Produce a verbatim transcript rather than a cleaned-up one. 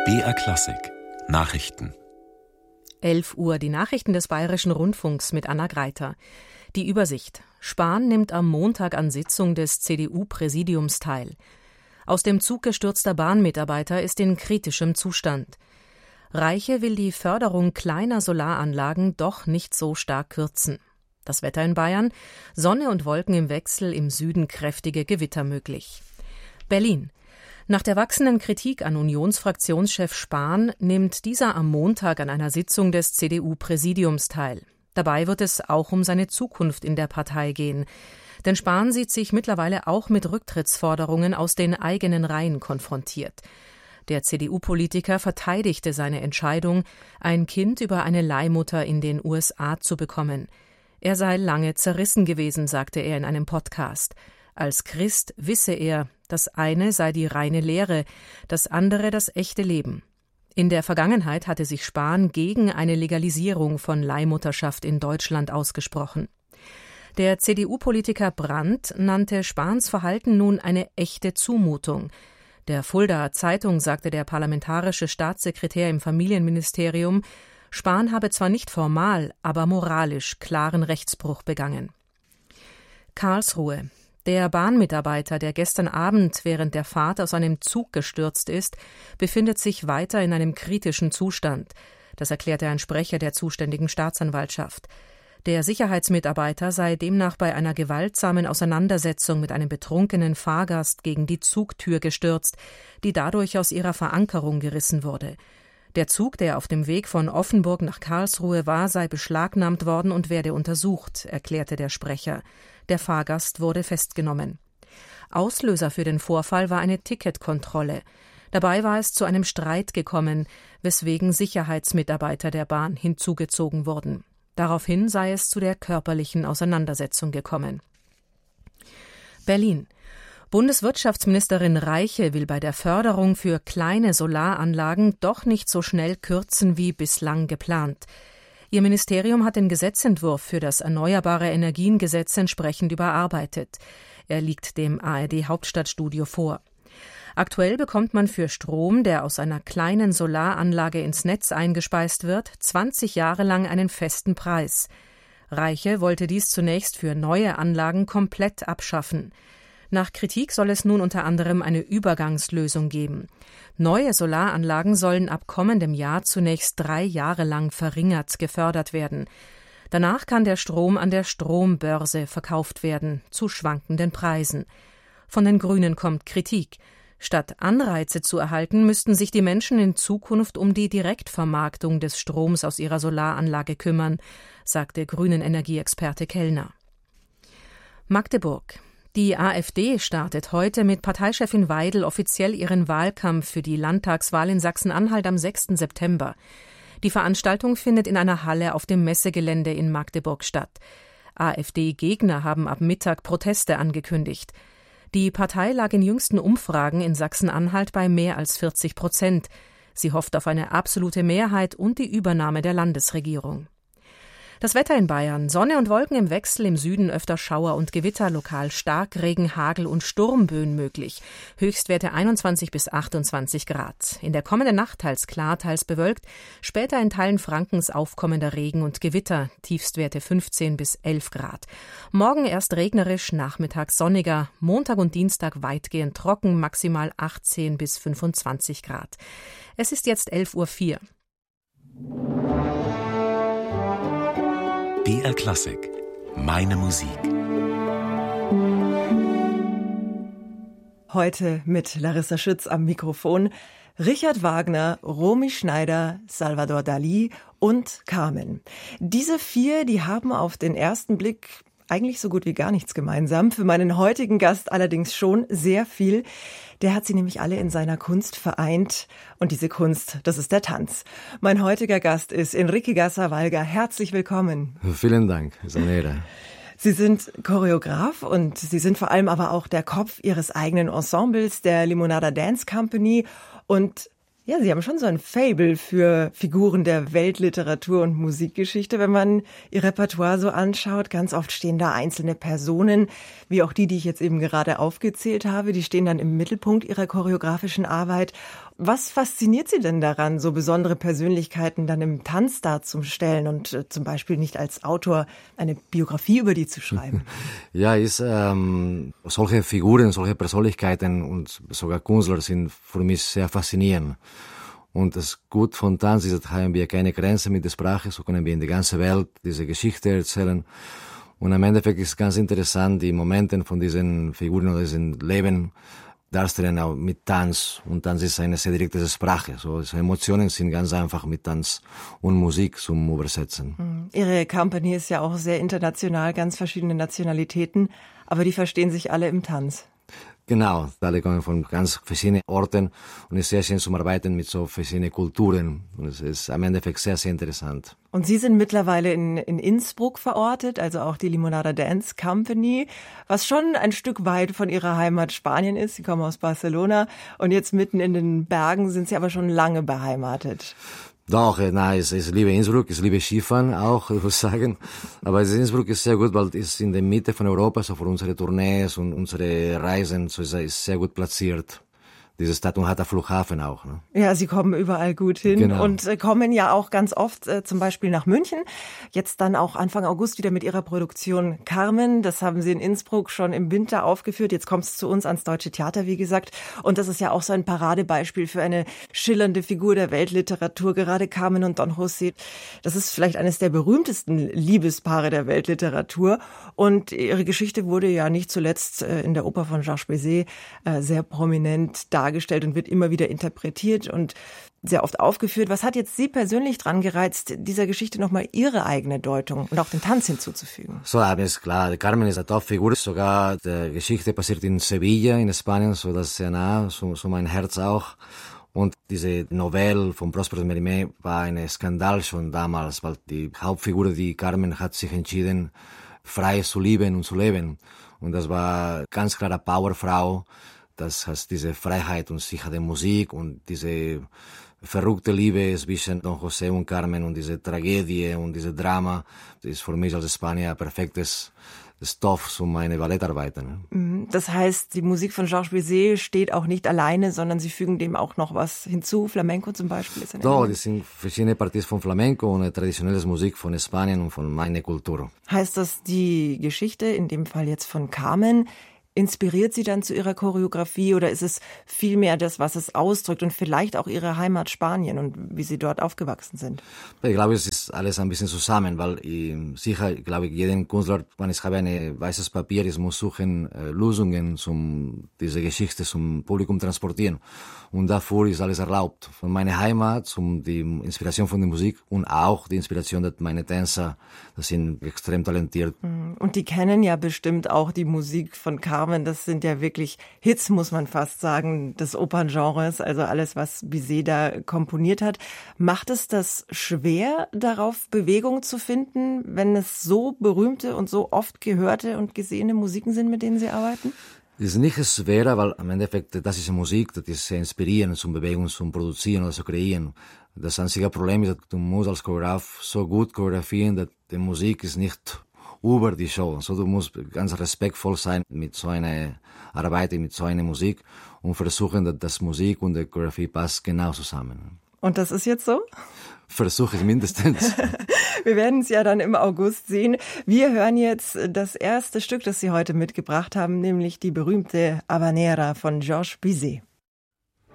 B R Klassik Nachrichten. elf Uhr, die Nachrichten des Bayerischen Rundfunks mit Anna Greiter. Die Übersicht. Spahn nimmt am Montag an Sitzung des C D U-Präsidiums teil. Aus dem Zug gestürzter Bahnmitarbeiter ist in kritischem Zustand. Reiche will die Förderung kleiner Solaranlagen doch nicht so stark kürzen. Das Wetter in Bayern: Sonne und Wolken im Wechsel, im Süden kräftige Gewitter möglich. Berlin. Nach der wachsenden Kritik an Unionsfraktionschef Spahn nimmt dieser am Montag an einer Sitzung des C D U-Präsidiums teil. Dabei wird es auch um seine Zukunft in der Partei gehen. Denn Spahn sieht sich mittlerweile auch mit Rücktrittsforderungen aus den eigenen Reihen konfrontiert. Der C D U-Politiker verteidigte seine Entscheidung, ein Kind über eine Leihmutter in den U S A zu bekommen. Er sei lange zerrissen gewesen, sagte er in einem Podcast. Als Christ wisse er, das eine sei die reine Lehre, das andere das echte Leben. In der Vergangenheit hatte sich Spahn gegen eine Legalisierung von Leihmutterschaft in Deutschland ausgesprochen. Der C D U-Politiker Brandt nannte Spahns Verhalten nun eine echte Zumutung. Der Fuldaer Zeitung sagte der parlamentarische Staatssekretär im Familienministerium, Spahn habe zwar nicht formal, aber moralisch klaren Rechtsbruch begangen. Karlsruhe. Der Bahnmitarbeiter, der gestern Abend während der Fahrt aus einem Zug gestürzt ist, befindet sich weiter in einem kritischen Zustand. Das erklärte ein Sprecher der zuständigen Staatsanwaltschaft. Der Sicherheitsmitarbeiter sei demnach bei einer gewaltsamen Auseinandersetzung mit einem betrunkenen Fahrgast gegen die Zugtür gestürzt, die dadurch aus ihrer Verankerung gerissen wurde. Der Zug, der auf dem Weg von Offenburg nach Karlsruhe war, sei beschlagnahmt worden und werde untersucht, erklärte der Sprecher. Der Fahrgast wurde festgenommen. Auslöser für den Vorfall war eine Ticketkontrolle. Dabei war es zu einem Streit gekommen, weswegen Sicherheitsmitarbeiter der Bahn hinzugezogen wurden. Daraufhin sei es zu der körperlichen Auseinandersetzung gekommen. Berlin. Bundeswirtschaftsministerin Reiche will bei der Förderung für kleine Solaranlagen doch nicht so schnell kürzen wie bislang geplant. Ihr Ministerium hat den Gesetzentwurf für das Erneuerbare Energien-Gesetz entsprechend überarbeitet. Er liegt dem A R D-Hauptstadtstudio vor. Aktuell bekommt man für Strom, der aus einer kleinen Solaranlage ins Netz eingespeist wird, zwanzig Jahre lang einen festen Preis. Reiche wollte dies zunächst für neue Anlagen komplett abschaffen. Nach Kritik soll es nun unter anderem eine Übergangslösung geben. Neue Solaranlagen sollen ab kommendem Jahr zunächst drei Jahre lang verringert gefördert werden. Danach kann der Strom an der Strombörse verkauft werden, zu schwankenden Preisen. Von den Grünen kommt Kritik. Statt Anreize zu erhalten, müssten sich die Menschen in Zukunft um die Direktvermarktung des Stroms aus ihrer Solaranlage kümmern, sagte Grünen-Energieexperte Kellner. Magdeburg. Die AfD startet heute mit Parteichefin Weidel offiziell ihren Wahlkampf für die Landtagswahl in Sachsen-Anhalt am sechsten September. Die Veranstaltung findet in einer Halle auf dem Messegelände in Magdeburg statt. AfD-Gegner haben ab Mittag Proteste angekündigt. Die Partei lag in jüngsten Umfragen in Sachsen-Anhalt bei mehr als vierzig Prozent. Sie hofft auf eine absolute Mehrheit und die Übernahme der Landesregierung. Das Wetter in Bayern: Sonne und Wolken im Wechsel, im Süden öfter Schauer und Gewitter, lokal Starkregen, Hagel und Sturmböen möglich. Höchstwerte einundzwanzig bis achtundzwanzig Grad. In der kommenden Nacht teils klar, teils bewölkt, später in Teilen Frankens aufkommender Regen und Gewitter, Tiefstwerte fünfzehn bis elf Grad. Morgen erst regnerisch, nachmittags sonniger, Montag und Dienstag weitgehend trocken, maximal achtzehn bis fünfundzwanzig Grad. Es ist jetzt elf Uhr vier. B R Klassik. Meine Musik. Heute mit Larissa Schütz am Mikrofon, Richard Wagner, Romy Schneider, Salvador Dalí und Carmen. Diese vier, die haben auf den ersten Blick eigentlich so gut wie gar nichts gemeinsam. Für meinen heutigen Gast allerdings schon sehr viel. Der hat sie nämlich alle in seiner Kunst vereint. Und diese Kunst, das ist der Tanz. Mein heutiger Gast ist Enrique Gazzawalga. Herzlich willkommen. Vielen Dank, ist eine Ehre. Sie sind Choreograf und Sie sind vor allem aber auch der Kopf Ihres eigenen Ensembles, der Limonada Dance Company. Und ja, Sie haben schon so ein Faible für Figuren der Weltliteratur und Musikgeschichte, wenn man Ihr Repertoire so anschaut. Ganz oft stehen da einzelne Personen, wie auch die, die ich jetzt eben gerade aufgezählt habe. Die stehen dann im Mittelpunkt Ihrer choreografischen Arbeit. Was fasziniert Sie denn daran, so besondere Persönlichkeiten dann im Tanz darzustellen und äh, zum Beispiel nicht als Autor eine Biografie über die zu schreiben? Ja, ist, ähm, solche Figuren, solche Persönlichkeiten und sogar Künstler sind für mich sehr faszinierend. Und das Gute von Tanz ist, dass haben wir keine Grenze mit der Sprache, so können wir in die ganze Welt diese Geschichte erzählen. Und am Endeffekt ist ganz interessant, die Momente von diesen Figuren oder diesen Leben darstellen auch mit Tanz. Und Tanz ist eine sehr direkte Sprache. So, also Emotionen sind ganz einfach mit Tanz und Musik zum Übersetzen. Ihre Company ist ja auch sehr international, ganz verschiedene Nationalitäten, aber die verstehen sich alle im Tanz. Genau, alle kommen von ganz verschiedenen Orten und es ist sehr schön zum Arbeiten mit so verschiedenen Kulturen. Und es ist am Endeffekt sehr, sehr interessant. Und Sie sind mittlerweile in, in Innsbruck verortet, also auch die Limonada Dance Company, was schon ein Stück weit von Ihrer Heimat Spanien ist. Sie kommen aus Barcelona und jetzt mitten in den Bergen sind Sie aber schon lange beheimatet. Doch, nein, ich, ich liebe Innsbruck, ich liebe Skifahren auch, ich muss sagen. Aber Innsbruck ist sehr gut, weil es ist in der Mitte von Europa, so für unsere Tournees und unsere Reisen, so ist es sehr gut platziert. Diese Stadt und hat einen Flughafen auch. Ne? Ja, Sie kommen überall gut hin Genau. und äh, kommen ja auch ganz oft äh, zum Beispiel nach München. Jetzt dann auch Anfang August wieder mit Ihrer Produktion Carmen. Das haben Sie in Innsbruck schon im Winter aufgeführt. Jetzt kommt es zu uns ans Deutsche Theater, wie gesagt. Und das ist ja auch so ein Paradebeispiel für eine schillernde Figur der Weltliteratur. Gerade Carmen und Don José. Das ist vielleicht eines der berühmtesten Liebespaare der Weltliteratur. Und Ihre Geschichte wurde ja nicht zuletzt äh, in der Oper von Georges Bizet äh, sehr prominent dargestellt. dargestellt und wird immer wieder interpretiert und sehr oft aufgeführt. Was hat jetzt Sie persönlich dran gereizt, dieser Geschichte nochmal Ihre eigene Deutung und auch den Tanz hinzuzufügen? So, aber ist klar, Carmen ist eine Top-Figur. Sogar die Geschichte passiert in Sevilla, in Spanien, so das ist sehr nah, so, so mein Herz auch. Und diese Novelle von Prosper Mérimée war ein Skandal schon damals, weil die Hauptfigur, die Carmen, hat sich entschieden, frei zu lieben und zu leben. Und das war ganz klar eine Powerfrau. Das heißt, diese Freiheit und sicher die Musik und diese verrückte Liebe zwischen Don José und Carmen und diese Tragödie und diese Drama, das ist für mich als Spanier ein perfektes Stoff zu meine Ballettarbeiten. Das heißt, die Musik von Georges Bizet steht auch nicht alleine, sondern Sie fügen dem auch noch was hinzu. Flamenco zum Beispiel ist ein Doch, das sind verschiedene Partien von Flamenco und traditionelle Musik von Spanien und von meiner Kultur. Heißt das, die Geschichte, in dem Fall jetzt von Carmen, inspiriert Sie dann zu Ihrer Choreografie oder ist es vielmehr das, was es ausdrückt und vielleicht auch Ihre Heimat Spanien und wie Sie dort aufgewachsen sind? Ich glaube, es ist alles ein bisschen zusammen, weil ich, sicher, ich glaube, jeden Künstler, wenn ich habe ein weißes Papier, ich muss suchen äh, Lösungen, um diese Geschichte zum Publikum transportieren. Und dafür ist alles erlaubt. Von meiner Heimat, um die Inspiration von der Musik und auch die Inspiration, dass meine Tänzer, das sind extrem talentiert. Und die kennen ja bestimmt auch die Musik von Carmen. Das sind ja wirklich Hits, muss man fast sagen, des Operngenres, also alles, was Bizet da komponiert hat. Macht es das schwer, darauf Bewegung zu finden, wenn es so berühmte und so oft gehörte und gesehene Musiken sind, mit denen Sie arbeiten? Es ist nicht schwer, weil am Endeffekt, das ist Musik, das ist sehr inspirierend zum Bewegung, zum Produzieren oder zu kreieren. Das einzige Problem ist, dass du musst als Choreograf so gut choreografieren, dass die Musik ist nicht über die Show. So, du musst ganz respektvoll sein mit so einer Arbeit, mit so einer Musik und versuchen, dass das Musik und die Choreografie passt genau zusammen. Und das ist jetzt so? Versuche ich mindestens. Wir werden es ja dann im August sehen. Wir hören jetzt das erste Stück, das Sie heute mitgebracht haben, nämlich die berühmte Habanera von Georges Bizet.